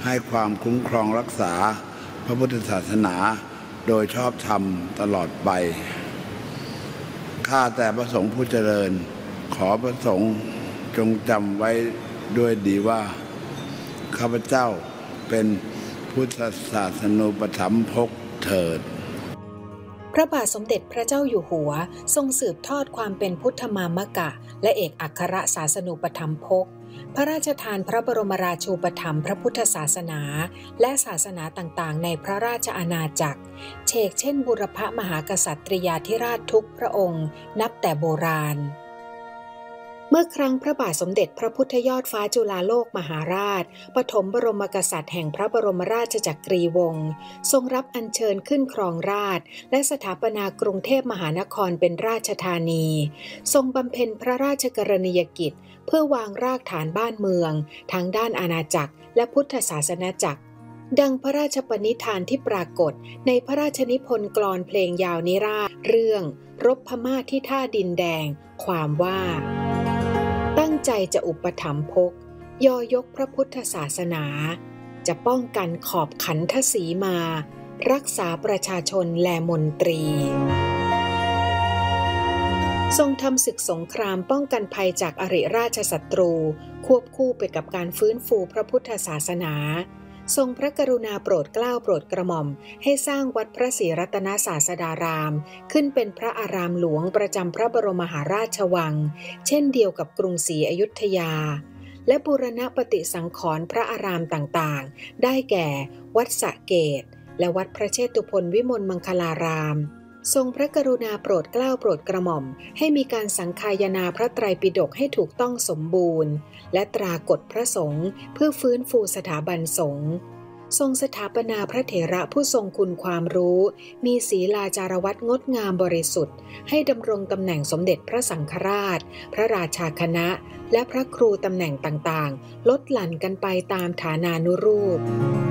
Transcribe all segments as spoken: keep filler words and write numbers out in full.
ให้ความคุ้มครองรักษาพระพุทธศาสนาโดยชอบธรรมตลอดไปข้าแต่พระสงฆ์ผู้เจริญขอพระสงฆ์จงจำไว้ด้วยดีว่าข้าพเจ้าเป็นพุทธศาสนูปถัมภกเถิดพระบาทสมเด็จพระเจ้าอยู่หัวทรงสืบทอดความเป็นพุทธมามกะและเอกอัครศาสนูปถัมภกพระราชทานพระบรมราชูปถัมภ์พระพุทธศาสนาและศาสนาต่างๆในพระราชอาณาจักรเชกเช่นบุรพมหากษัตริยาธิราชทุกพระองค์นับแต่โบราณเมื่อครั้งพระบาทสมเด็จพระพุทธยอดฟ้าจุฬาโลกมหาราชปฐมบรมกษัตริย์แห่งพระบรมราชจักรีวงศ์ทรงรับอัญเชิญขึ้นครองราชย์และสถาปนากรุงเทพมหานครเป็นราชธานีทรงบำเพ็ญพระราชกรณียกิจเพื่อวางรากฐานบ้านเมืองทั้งด้านอาณาจักรและพุทธศาสนาจักรดังพระราชปณิธานที่ปรากฏในพระราชนิพนธ์กลอนเพลงยาวนิราศเรื่องรบพม่าที่ท่าดินแดงความว่าตั้งใจจะอุปถัมภกยอยกพระพุทธศาสนาจะป้องกันขอบขันทศีมารักษาประชาชนและมนตรีทรงทำศึกสงครามป้องกันภัยจากอริราชศัตรูควบคู่ไปกับการฟื้นฟูพระพุทธศาสนาทรงพระกรุณาโปรดเกล้าโปรดกระหม่อมให้สร้างวัดพระศรีรัตนศาสดารามขึ้นเป็นพระอารามหลวงประจำพระบรมมหาราชวังเช่นเดียวกับกรุงศรีอยุธยาและบูรณปฏิสังขรณ์พระอารามต่างๆได้แก่วัดสระเกตและวัดพระเชตุพนวิมลมังคลารามทรงพระกรุณาโปรดเกล้าโปรดกระหม่อมให้มีการสังฆายนาพระไตรปิฎกให้ถูกต้องสมบูรณ์และตรากฎพระสงฆ์เพื่อฟื้นฟูสถาบันสงฆ์ทรงสถาปนาพระเถระผู้ทรงคุณความรู้มีศีลาจารวัตรงดงามบริสุทธิ์ให้ดำรงตำแหน่งสมเด็จพระสังฆราชพระราชาคณะและพระครูตำแหน่งต่างๆลดหลั่นกันไปตามฐานานุรูป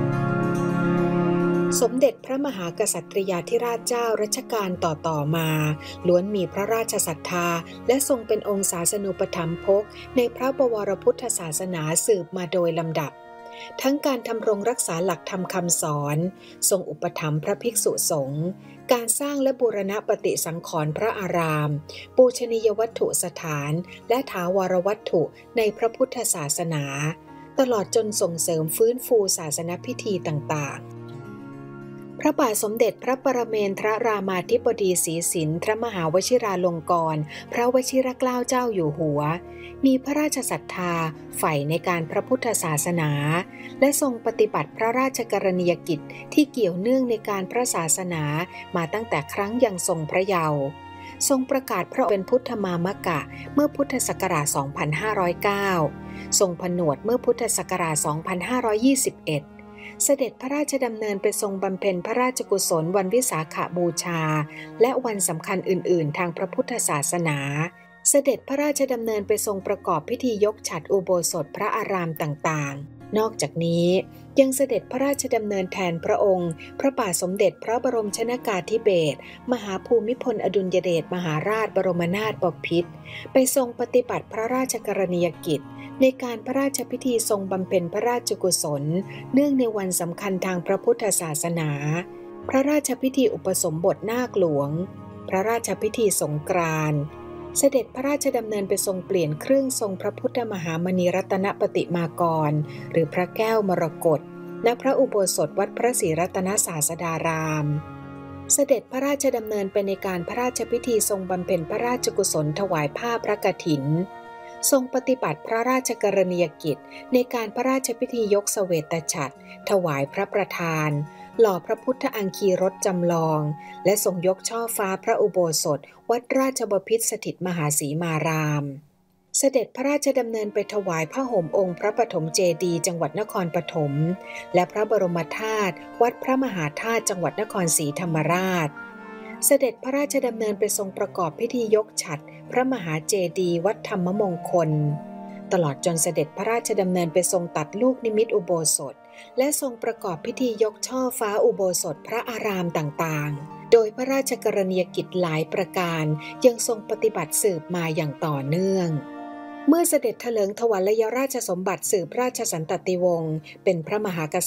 สมเด็จพระมหากษัตริยาธิราชเจ้ารัชกาลต่อๆมาล้วนมีพระราชศรัทธาและทรงเป็นองค์ศาสนูปถัมภกในพระบวรพุทธศาสนาสืบมาโดยลำดับทั้งการทำรงรักษาหลักธรรมคำสอนทรงอุปถัมภ์พระภิกษุสงฆ์การสร้างและบูรณปฏิสังขรณ์พระอารามปูชนียวัตถุสถานและถาวรวัตถุในพระพุทธศาสนาตลอดจนส่งเสริมฟื้นฟูศาสนพิธีต่างๆพระบาทสมเด็จพระปรเมนทรรามาธิบดีศรีสินทรมหาวชิราลงกรณ์พระวชิรเกล้าเจ้าอยู่หัวมีพระราชศรัทธาใฝ่ในการพระพุทธศาสนาและทรงปฏิบัติพระราชกรณียกิจที่เกี่ยวเนื่องในการพระศาสนามาตั้งแต่ครั้งยังทรงพระเยาว์ทรงประกาศพระองค์เป็นพุทธมามกะเมื่อพุทธศักราช สองพันห้าร้อยเก้า ทรงผนวดเมื่อพุทธศักราช สองพันห้าร้อยยี่สิบเอ็ดเสด็จพระราชดำเนินไปทรงบำเพ็ญพระราชกุศลวันวิสาขบูชาและวันสำคัญอื่นๆทางพระพุทธศาสนาเสด็จพระราชดำเนินไปทรงประกอบพิธียกฉัตรอุโบสถพระอารามต่างๆนอกจากนี้ยังเสด็จพระราชดำเนินแทนพระองค์พระบาทสมเด็จพระบรมชนกาธิเบศรมหาภูมิพลอดุลยเดชมหาราชบรมนาถบพิตรไปทรงปฏิบัติพระราชกรณียกิจในการพระราชพิธีทรงบำเพ็ญพระราชกุศลเนื่องในวันสำคัญทางพระพุทธศาสนาพระราชพิธีอุปสมบทนาคหลวงพระราชพิธีสงกรานต์เสด็จพระราชดำเนินไปทรงเปลี่ยนเครื่องทรงพระพุทธมหามณีรัตนปฏิมากรหรือพระแก้วมรกตณพระอุโบสถวัดพระศรีรัตนศาสดารามเสด็จพระราชดำเนินไปในการพระราชพิธีทรงบำเพ็ญพระราชกุศลถวายผ้าพระกฐินทรงปฏิบัติพระราชกรณียกิจในการพระราชพิธียกเสวตฉัตรถวายพระประธานหล่อพระพุทธอังคีรถจำลองและทรงยกช่อฟ้าพระอุโบสถวัดราชบพิตรสถิตมหาสีมารามเสด็จพระราชดำเนินไปถวายผ้าห่มองค์พระปฐมเจดีย์จังหวัดนครปฐมและพระบรมธาตุวัดพระมหาธาตุจังหวัดนครศรีธรรมราชเสด็จพระราชดำเนินไปทรงประกอบพิธียกฉัตรพระมหาเจดีย์วัดธรรมมงคลตลอดจนเสด็จพระราชดำเนินไปทรงตัดลูกนิมิตอุโบสถและทรงประกอบพิธียกช่อฟ้าอุโบสถพระอารามต่างๆโดยพระราชกรณียกิจหลายประการยังทรงปฏิบัติสืบมาอย่างต่อเนื่องเมื่อเสด็จเถลิงถวัลยราชสมบัติสืบราชสันตติวงศ์เป็นพระมหาก